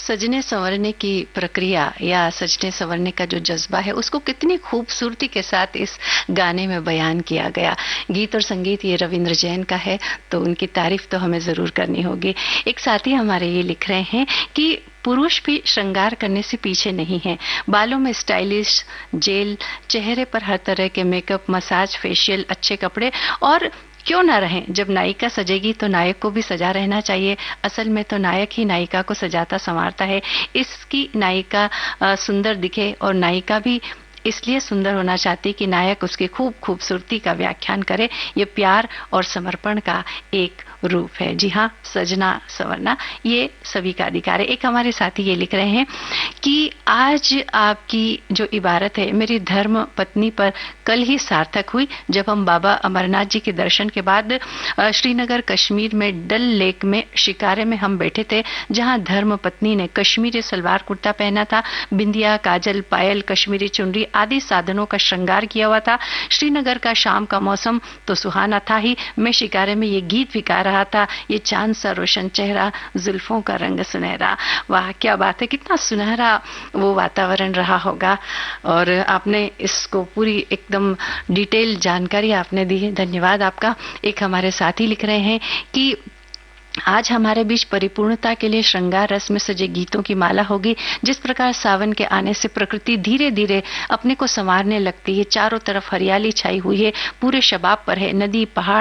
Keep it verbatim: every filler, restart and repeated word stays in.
सजने संवरने की प्रक्रिया या सजने संवरने का जो जज्बा है उसको कितनी खूबसूरती के साथ इस गाने में बयान किया गया। गीत और संगीत ये रविंद्र जैन का है, तो उनकी तारीफ तो हमें जरूर करनी होगी। एक साथी हमारे ये लिख रहे हैं कि पुरुष भी श्रृंगार करने से पीछे नहीं है। बालों में स्टाइलिश जेल, चेहरे पर हर तरह के मेकअप, मसाज, फेशियल, अच्छे कपड़े, और क्यों ना रहें। जब नायिका सजेगी तो नायक को भी सजा रहना चाहिए। असल में तो नायक ही नायिका को सजाता संवारता है। इसकी नायिका सुंदर दिखे और नायिका भी इसलिए सुंदर होना चाहती कि नायक उसकी खूब खूबसूरती का व्याख्यान करे। ये प्यार और समर्पण का एक रूप है। जी हाँ, सजना संवरना ये सभी का अधिकार है। एक हमारे साथी ये लिख रहे हैं कि आज आपकी जो इबारत है मेरी धर्म पत्नी पर कल ही सार्थक हुई, जब हम बाबा अमरनाथ जी के दर्शन के बाद श्रीनगर कश्मीर में डल लेक में शिकारे में हम बैठे थे, जहां धर्म पत्नी ने कश्मीरी सलवार कुर्ता पहना था, बिंदिया, काजल, पायल, कश्मीरी चुनरी आदि साधनों का श्रृंगार किया हुआ था। श्रीनगर का शाम का मौसम तो सुहाना था ही। मैं शिकारे में ये गीत भी गा रहा था, ये चांद सा रोशन चेहरा, जुल्फों का रंग सुनहरा। वाह क्या बात है, कितना सुनहरा वो वातावरण रहा होगा। और आपने इसको पूरी एकदम डिटेल जानकारी आपने दी है, धन्यवाद आपका। एक हमारे साथी लिख रहे हैं कि आज हमारे बीच परिपूर्णता के लिए श्रृंगार रस में सजे गीतों की माला होगी। जिस प्रकार सावन के आने से प्रकृति धीरे धीरे अपने को संवारने लगती है, चारों तरफ हरियाली छाई हुई है, पूरे शबाब पर है, नदी, पहाड़,